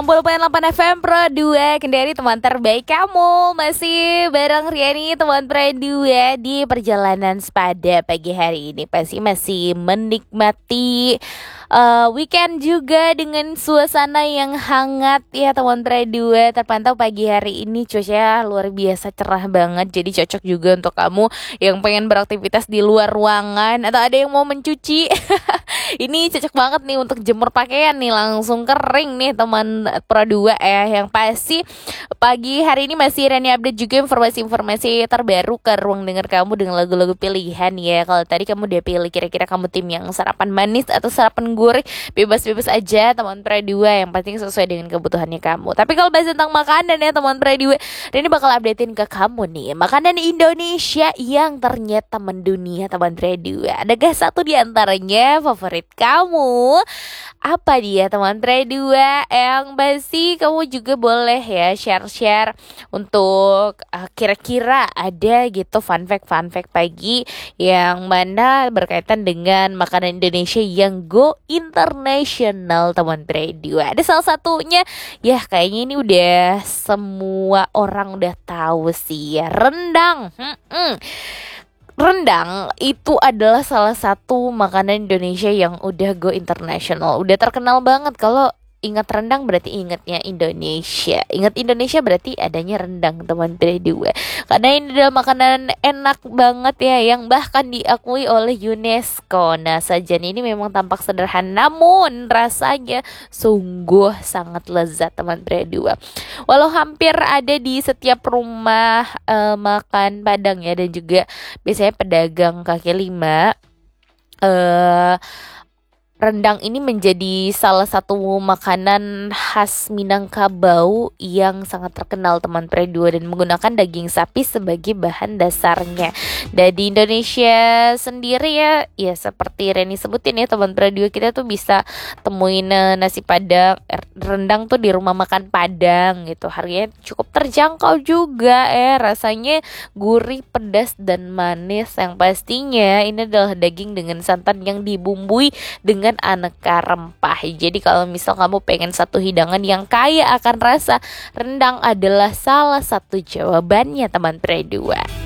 60.8 FM Pro 2 Kendari, teman terbaik kamu. Masih bareng Riani, teman Pro 2 di perjalanan sepada pagi hari ini. Pasti masih menikmati weekend juga dengan suasana yang hangat ya teman Pro 2. Terpantau pagi hari ini cuacanya luar biasa cerah banget. Jadi cocok juga untuk kamu yang pengen beraktivitas di luar ruangan atau ada yang mau mencuci. Ini cocok banget nih untuk jemur pakaian nih, langsung kering nih teman Pro 2 ya. Yang pasti pagi hari ini masih Rani update juga informasi-informasi terbaru ke ruang dengar kamu dengan lagu-lagu pilihan ya. Kalau tadi kamu udah pilih kira-kira kamu tim yang sarapan manis atau sarapan gurih, bebas-bebas aja teman Pro 2, yang penting sesuai dengan kebutuhannya kamu. Tapi kalau bahas tentang makanan ya teman Pro 2, Rani bakal updatein ke kamu nih makanan Indonesia yang ternyata mendunia teman Pro 2. Adakah satu di antaranya favorit kamu? Apa dia teman Pro 2? Yang pasti kamu juga boleh ya share-share untuk kira-kira ada gitu fun fact pagi yang mana berkaitan dengan makanan Indonesia yang go international teman Pro 2. Ada salah satunya ya, kayaknya ini udah semua orang udah tahu sih ya, rendang. Rendang itu adalah salah satu makanan Indonesia yang udah go international. Udah terkenal banget. Kalau ingat rendang berarti ingatnya Indonesia. Ingat Indonesia berarti adanya rendang teman Pro 2. Karena ini adalah makanan enak banget ya, yang bahkan diakui oleh UNESCO. Nah, sajian ini memang tampak sederhana namun rasanya sungguh sangat lezat teman Pro 2. Walau hampir ada di setiap rumah makan Padang ya, dan juga biasanya pedagang kaki lima, rendang ini menjadi salah satu makanan khas Minangkabau yang sangat terkenal teman Pro 2 dan menggunakan daging sapi sebagai bahan dasarnya. Dan di Indonesia sendiri ya seperti Reni sebutin ya teman Pro 2, kita tuh bisa temuin nasi padang, rendang tuh di rumah makan Padang gitu. Harganya cukup terjangkau juga rasanya gurih, pedas dan manis. Yang pastinya ini adalah daging dengan santan yang dibumbui dengan aneka rempah. Jadi kalau misal kamu pengen satu hidangan yang kaya akan rasa, rendang adalah salah satu jawabannya teman Pro 2.